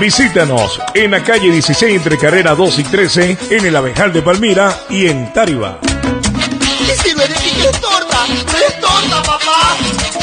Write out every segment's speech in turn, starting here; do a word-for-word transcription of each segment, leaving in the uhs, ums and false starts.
Visítanos en la calle dieciséis entre carrera dos y trece, en el Abejal de Palmira y en Tariba. ¿Qué sirve de qué es torta? ¡No es torta, papá!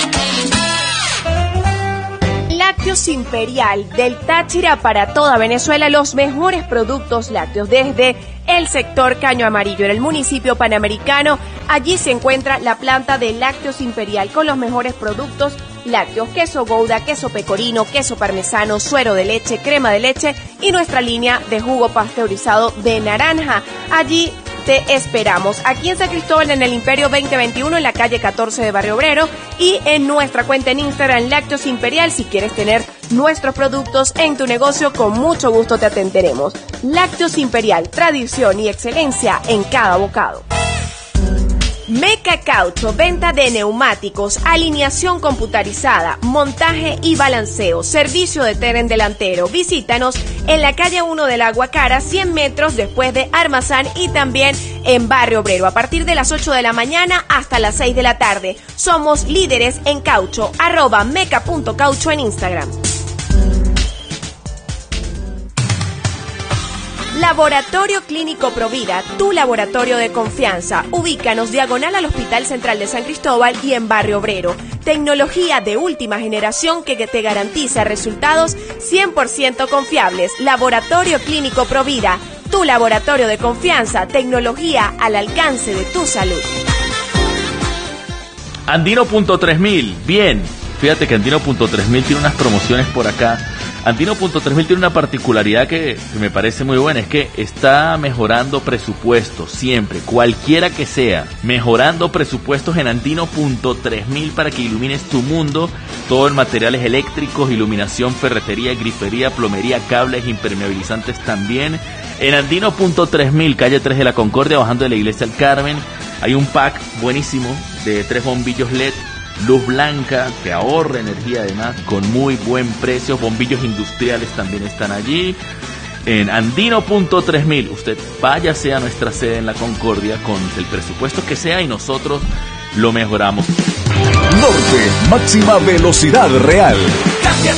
Lácteos Imperial del Táchira para toda Venezuela, los mejores productos lácteos desde el sector Caño Amarillo, en el municipio panamericano. Allí se encuentra la planta de Lácteos Imperial con los mejores productos lácteos: queso Gouda, queso pecorino, queso parmesano, suero de leche, crema de leche y nuestra línea de jugo pasteurizado de naranja. Allí te esperamos, aquí en San Cristóbal, en el Imperio veinte veintiuno, en la calle catorce de Barrio Obrero, y en nuestra cuenta en Instagram, Lácteos Imperial. Si quieres tener nuestros productos en tu negocio, con mucho gusto te atenderemos. Lácteos Imperial, tradición y excelencia en cada bocado. Meca Caucho, venta de neumáticos, alineación computarizada, montaje y balanceo, servicio de tren delantero. Visítanos en la calle uno del Aguacara, cien metros después de Armazán, y también en Barrio Obrero, a partir de las ocho de la mañana hasta las seis de la tarde. Somos líderes en caucho, arroba meca punto caucho en Instagram. Laboratorio Clínico Provida, tu laboratorio de confianza. Ubícanos diagonal al Hospital Central de San Cristóbal y en Barrio Obrero. Tecnología de última generación que te garantiza resultados cien por ciento confiables. Laboratorio Clínico Provida, tu laboratorio de confianza. Tecnología al alcance de tu salud. Andino punto tres mil, bien. Fíjate que Andino punto tres mil tiene unas promociones por acá. Andino punto tres mil tiene una particularidad que, que me parece muy buena, es que está mejorando presupuestos siempre, cualquiera que sea, mejorando presupuestos en Andino punto tres mil para que ilumines tu mundo, todo en materiales eléctricos, iluminación, ferretería, grifería, plomería, cables, impermeabilizantes también. En Andino punto tres mil, calle tres de la Concordia, bajando de la Iglesia del Carmen, hay un pack buenísimo de tres bombillos L E D, luz blanca, que ahorra energía además, con muy buen precio. Bombillos industriales también están allí. En Andino punto tres mil, usted váyase a nuestra sede en la Concordia con el presupuesto que sea y nosotros lo mejoramos. Norte, máxima velocidad real. Gracias